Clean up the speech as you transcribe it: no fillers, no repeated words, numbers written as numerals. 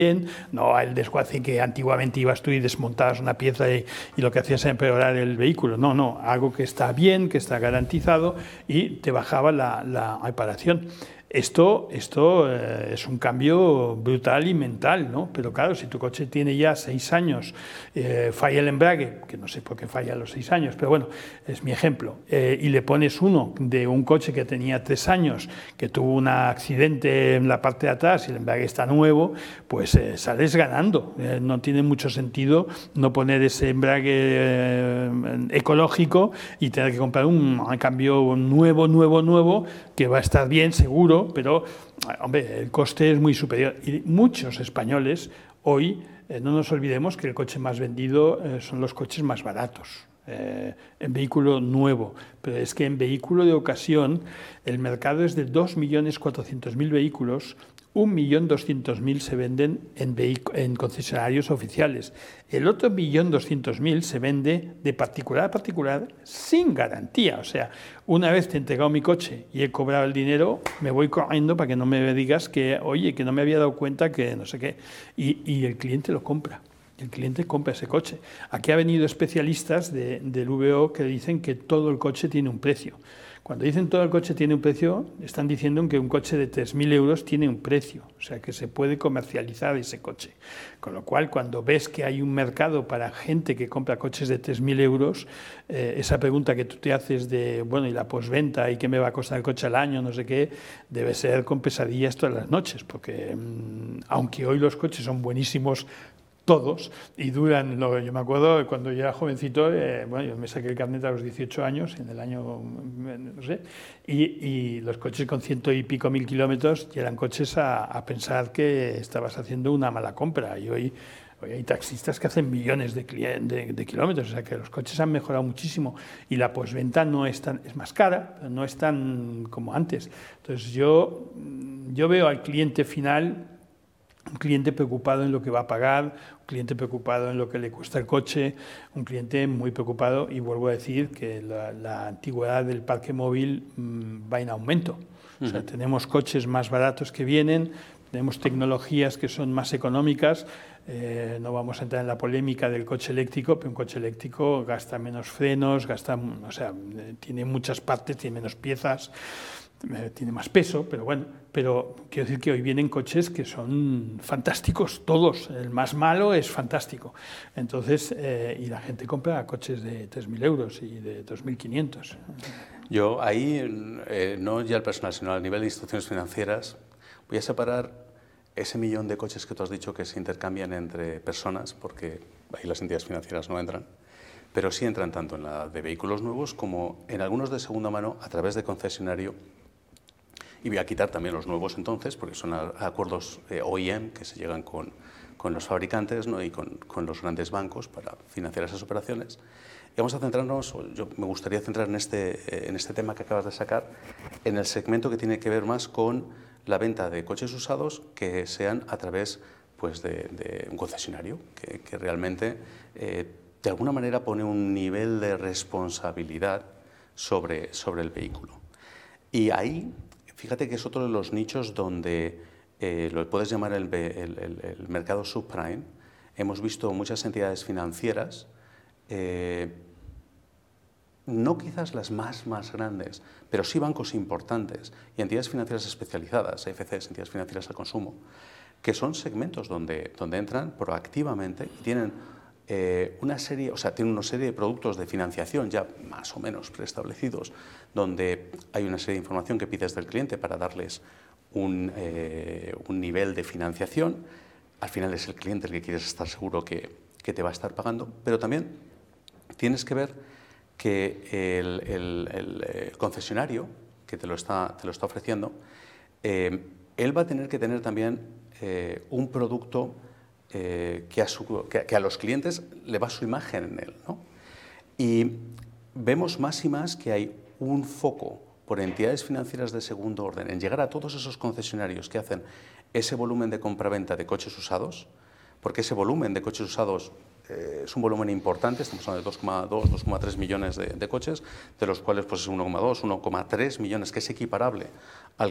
no el desguace que antiguamente ibas tú y desmontabas una pieza y lo que hacías era empeorar el vehículo. No, no, algo que está bien, que está garantizado y te bajaba la reparación. Esto es un cambio brutal y mental, ¿no? Pero claro, si tu coche tiene ya 6 años, falla el embrague, que no sé por qué falla a los 6 años, pero bueno, es mi ejemplo, y le pones uno de un coche que tenía 3 años, que tuvo un accidente en la parte de atrás y el embrague está nuevo, pues sales ganando. No tiene mucho sentido no poner ese embrague ecológico y tener que comprar un cambio nuevo, que va a estar bien, seguro, pero, hombre, el coste es muy superior. Y muchos españoles hoy, no nos olvidemos que el coche más vendido son los coches más baratos, en vehículo nuevo. Pero es que en vehículo de ocasión el mercado es de 2.400.000 vehículos, 1.200.000 se venden en concesionarios oficiales. El otro 1.200.000 se vende de particular a particular sin garantía. O sea, una vez te he entregado mi coche y he cobrado el dinero, me voy corriendo para que no me digas que, oye, que no me había dado cuenta que no sé qué. Y el cliente lo compra. El cliente compra ese coche. Aquí ha venido especialistas del VO que dicen que todo el coche tiene un precio. Cuando dicen todo el coche tiene un precio, están diciendo que un coche de 3.000 euros tiene un precio, o sea que se puede comercializar ese coche. Con lo cual, cuando ves que hay un mercado para gente que compra coches de 3.000 euros, esa pregunta que tú te haces de, bueno, y la postventa, y qué me va a costar el coche al año, no sé qué, debe ser con pesadillas todas las noches, porque aunque hoy los coches son buenísimos, todos, y duran, yo me acuerdo cuando yo era jovencito, bueno, yo me saqué el carnet a los 18 años, en el año, no sé, y los coches con 100 y pico mil kilómetros ya eran coches a pensar que estabas haciendo una mala compra, y hoy hay taxistas que hacen millones de kilómetros, o sea que los coches han mejorado muchísimo y la postventa no es más cara, pero no es tan como antes. Entonces yo veo al cliente final, un cliente preocupado en lo que va a pagar, un cliente preocupado en lo que le cuesta el coche, un cliente muy preocupado, y vuelvo a decir que la antigüedad del parque móvil va en aumento. O sea, tenemos coches más baratos que vienen, tenemos tecnologías que son más económicas, no vamos a entrar en la polémica del coche eléctrico, pero un coche eléctrico gasta menos frenos, tiene muchas partes, tiene menos piezas, tiene más peso, pero bueno, pero quiero decir que hoy vienen coches que son fantásticos, todos, el más malo es fantástico. Entonces, y la gente compra coches de 3.000 euros y de 2.500. Yo ahí, no ya el personal, sino a nivel de instituciones financieras, voy a separar ese millón de coches que tú has dicho que se intercambian entre personas, porque ahí las entidades financieras no entran, pero sí entran tanto en la de vehículos nuevos como en algunos de segunda mano a través de concesionario. Y voy a quitar también los nuevos entonces, porque son acuerdos OEM que se llegan con los fabricantes, ¿no? Y con los grandes bancos para financiar esas operaciones. Y vamos a centrarnos, yo me gustaría centrar en este tema que acabas de sacar, en el segmento que tiene que ver más con la venta de coches usados que sean a través, pues, de un concesionario, que realmente de alguna manera pone un nivel de responsabilidad sobre el vehículo. Y ahí, fíjate que es otro de los nichos donde lo puedes llamar el mercado subprime. Hemos visto muchas entidades financieras, no quizás las más grandes, pero sí bancos importantes y entidades financieras especializadas, FCs, entidades financieras al consumo, que son segmentos donde entran proactivamente y tienen una serie de productos de financiación ya más o menos preestablecidos, donde hay una serie de información que pides del cliente para darles un nivel de financiación. Al final es el cliente el que quieres estar seguro que te va a estar pagando, pero también tienes que ver que el concesionario que te lo está ofreciendo, él va a tener que tener también un producto que a los clientes le va su imagen en él, ¿no? Y vemos más y más que hay un foco por entidades financieras de segundo orden en llegar a todos esos concesionarios que hacen ese volumen de compraventa de coches usados, porque ese volumen de coches usados es un volumen importante, estamos hablando de 2,3 millones de coches, de los cuales pues es 1,2, 1,3 millones, que es equiparable al